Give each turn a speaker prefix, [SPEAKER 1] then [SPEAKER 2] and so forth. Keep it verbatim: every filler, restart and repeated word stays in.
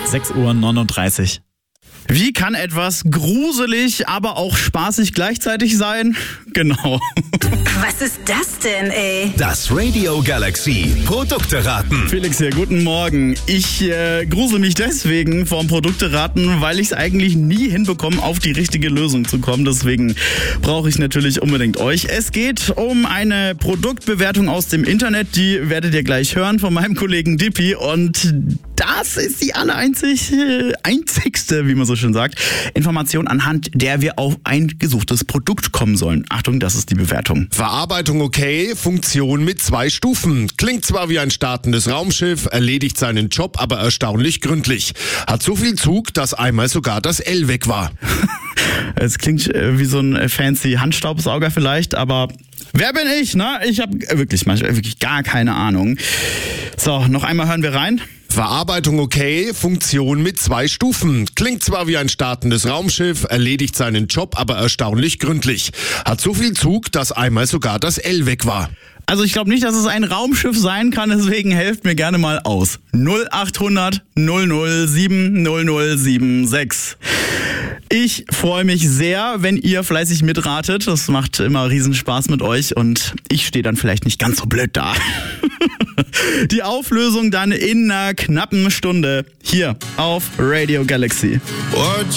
[SPEAKER 1] sechs Uhr neununddreißig. Wie kann etwas gruselig, aber auch spaßig gleichzeitig sein? Genau.
[SPEAKER 2] Was ist das denn, ey?
[SPEAKER 3] Das Radio Galaxy Produkte-Raten.
[SPEAKER 1] Felix hier, guten Morgen. Ich äh, grusel mich deswegen vom Produkte-Raten, weil ich es eigentlich nie hinbekomme, auf die richtige Lösung zu kommen. Deswegen brauche ich natürlich unbedingt euch. Es geht um eine Produktbewertung aus dem Internet. Die werdet ihr gleich hören von meinem Kollegen Dippi. Und das ist die allereinzig, äh, einzigste, wie man so schön sagt, Information, anhand der wir auf ein gesuchtes Produkt kommen sollen. Achtung, das ist die Bewertung.
[SPEAKER 4] Verarbeitung okay, Funktion mit zwei Stufen. Klingt zwar wie ein startendes Raumschiff, erledigt seinen Job aber erstaunlich gründlich. Hat so viel Zug, dass einmal sogar das L weg war.
[SPEAKER 1] Es klingt äh, wie so ein fancy Handstaubsauger vielleicht, aber wer bin ich, ne? Ich habe wirklich manchmal wirklich gar keine Ahnung. So, noch einmal hören wir rein.
[SPEAKER 4] Verarbeitung okay, Funktion mit zwei Stufen. Klingt zwar wie ein startendes Raumschiff, erledigt seinen Job aber erstaunlich gründlich. Hat so viel Zug, dass einmal sogar das L weg war.
[SPEAKER 1] Also ich glaube nicht, dass es ein Raumschiff sein kann, deswegen helft mir gerne mal aus. null acht hundert null null sieben null null sieben sechs. Ich freue mich sehr, wenn ihr fleißig mitratet. Das macht immer riesen Spaß mit euch und ich stehe dann vielleicht nicht ganz so blöd da. Die Auflösung dann in einer knappen Stunde hier auf Radio Galaxy.
[SPEAKER 3] What